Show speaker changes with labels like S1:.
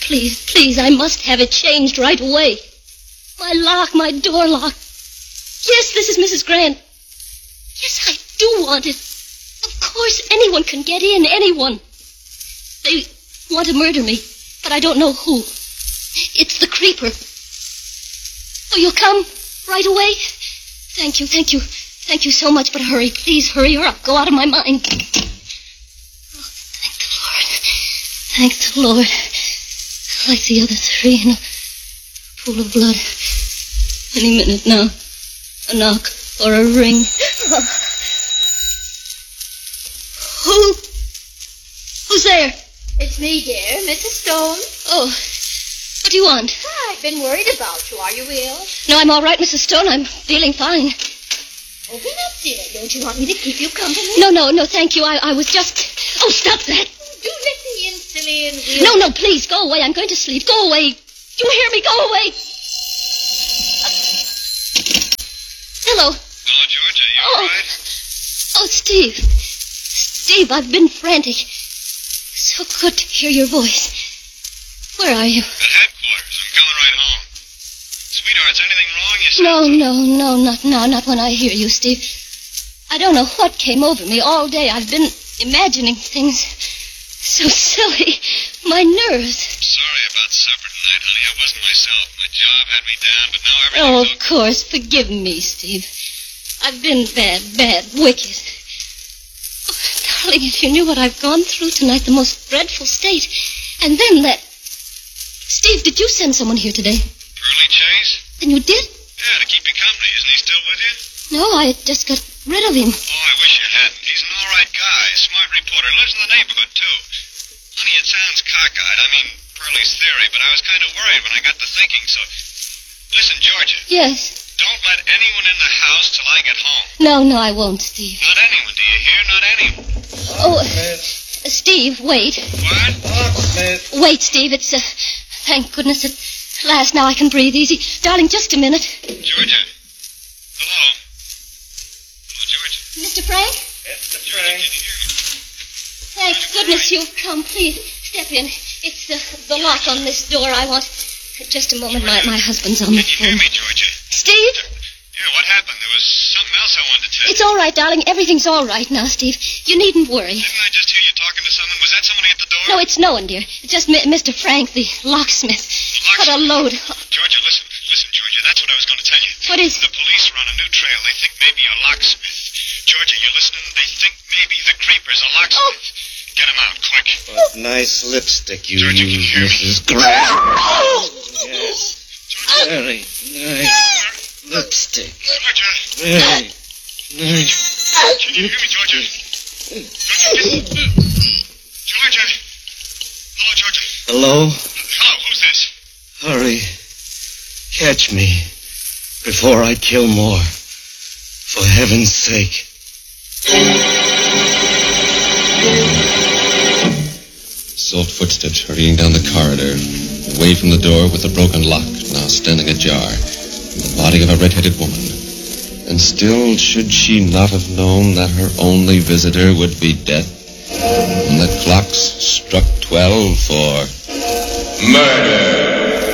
S1: please, please, I must have it changed right away. My lock, my door lock. Yes, this is Mrs. Grant. Yes, I do want it. Of course, anyone can get in, anyone. They want to murder me, but I don't know who. It's the creeper. Oh, you'll come right away? Thank you, thank you. Thank you so much, but hurry, please hurry, or I'll go out of my mind. Oh, thank the Lord. Thank the Lord. Like the other three in a pool of blood. Any minute now. A knock or a ring. Who's there?
S2: It's me, dear, Mrs. Stone.
S1: Oh, what do you want?
S2: I've been worried about you. Are you ill?
S1: No, I'm all right, Mrs. Stone. I'm feeling fine.
S2: Open up, dear. Don't you want me to keep you company?
S1: No, thank you. I was just... Oh, stop that.
S2: Do let me in, silly and weird.
S1: No, please, go away. I'm going to sleep. Go away. You hear me? Go away. Hello.
S3: Hello, Georgia. You all right?
S1: Oh, Steve. Steve, I've been frantic. So good to hear your voice. Where are you?
S3: At headquarters. I'm coming right home. Sweetheart, is anything wrong? You said
S1: No, not now. Not when I hear you, Steve. I don't know what came over me all day. I've been imagining things so silly. My nerves.
S3: Sorry about supper tonight, honey. I wasn't myself. My job had me down, but now everything's
S1: Oh, of
S3: okay.
S1: course. Forgive me, Steve. I've been bad, wicked. Oh, darling, if you knew what I've gone through tonight, the most dreadful state. And then that... Steve, did you send someone here today?
S3: Pearlie Chase?
S1: Then you did?
S3: Yeah, to keep you company. Isn't he still with you?
S1: No, I just got rid of him.
S3: Oh, I wish you hadn't. He's an all right guy. A smart reporter. Lives in the neighborhood, too. Honey, it sounds cockeyed. I mean, Pearlie's theory, but I was kind of worried when I got to thinking, so... Listen, Georgia.
S1: Yes.
S3: Don't let anyone in the house till I get home.
S1: No, I won't, Steve.
S3: Not anyone, do you hear? Not anyone.
S1: Oh, Steve, wait.
S3: What?
S1: Wait, Steve, it's, thank goodness at last now I can breathe easy. Darling, just a minute.
S3: Georgia. Hello? Hello, Georgia.
S1: Mr. Frank?
S3: Mr. Frank. Can you hear me?
S1: Thank goodness you've come. Please, step in. It's the lock on this door. I want... Just a moment, my husband's on the
S3: Can you
S1: phone.
S3: hear me, Georgia?
S1: Steve?
S3: Yeah, what happened? There was something else I wanted to tell you.
S1: It's all right, darling. Everything's all right now, Steve. You needn't worry.
S3: Didn't I just hear you talking to someone? Was that somebody at the door?
S1: No, it's no one, dear. It's just Mr. Frank, the locksmith. What a load.
S3: Georgia, listen, Georgia. That's what I was going to tell you.
S1: What is...
S3: The police are on a new trail. They think maybe a locksmith. Georgia, you listening? They think maybe the creeper's a locksmith.
S1: Oh.
S3: Get him out, quick.
S4: What nice lipstick you
S3: Georgia, can you hear me?
S4: Mrs. Grant. Yes. Very nice lipstick.
S3: Georgia.
S4: Very nice.
S3: Can you hear me, Georgia? Georgia. Hello, Georgia.
S4: Hello?
S3: Hello, who's this?
S4: Hurry. Catch me before I kill more. For heaven's sake.
S5: Soft footsteps hurrying down the corridor, away from the door with the broken lock, now standing ajar, and the body of a red-headed woman. And still, should she not have known that her only visitor would be death? When the clocks struck 12 for murder.